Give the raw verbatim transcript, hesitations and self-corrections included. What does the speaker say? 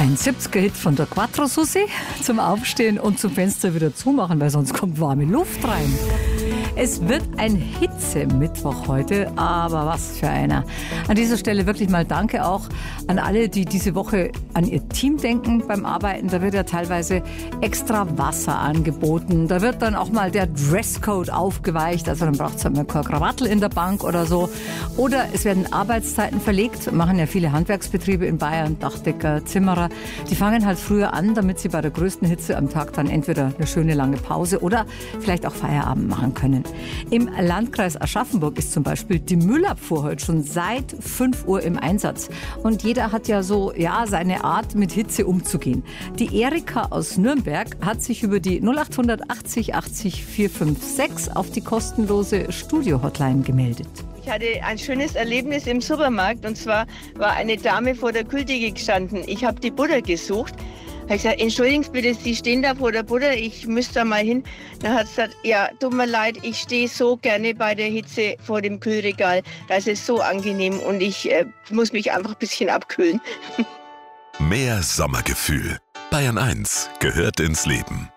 Ein siebziger-Hit von der Quattro Susi zum Aufstehen und zum Fenster wieder zumachen, weil sonst kommt warme Luft rein. Es wird ein Hitze-Mittwoch heute, aber was für einer. An dieser Stelle wirklich mal Danke auch an alle, die diese Woche an ihr Team denken beim Arbeiten. Da wird ja teilweise extra Wasser angeboten. Da wird dann auch mal der Dresscode aufgeweicht. Also dann braucht es halt mal keine Krawattel in der Bank oder so. Oder es werden Arbeitszeiten verlegt. Machen ja viele Handwerksbetriebe in Bayern, Dachdecker, Zimmerer. Die fangen halt früher an, damit sie bei der größten Hitze am Tag dann entweder eine schöne lange Pause oder vielleicht auch Feierabend machen können. Im Landkreis Aschaffenburg ist zum Beispiel die Müllabfuhr heute schon seit fünf Uhr im Einsatz. Und jeder hat ja so, ja, seine Art, mit Hitze umzugehen. Die Erika aus Nürnberg hat sich über die null acht achtzig achtzig vier fünf sechs auf die kostenlose Studio-Hotline gemeldet. Ich hatte ein schönes Erlebnis im Supermarkt, und zwar war eine Dame vor der Kühltheke gestanden. Ich habe die Butter gesucht. Ich habe gesagt, entschuldigen Sie bitte, Sie stehen da vor der Butter, ich müsste da mal hin. Dann hat sie gesagt, ja, tut mir leid, ich stehe so gerne bei der Hitze vor dem Kühlregal. Das ist so angenehm und ich äh, muss mich einfach ein bisschen abkühlen. Mehr Sommergefühl. Bayern eins gehört ins Leben.